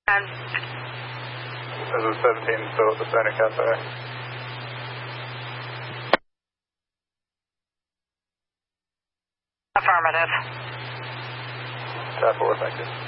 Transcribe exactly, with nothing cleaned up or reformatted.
And This is seventeen, still at the Stony Cafe. affirmative. Tab four, thank you.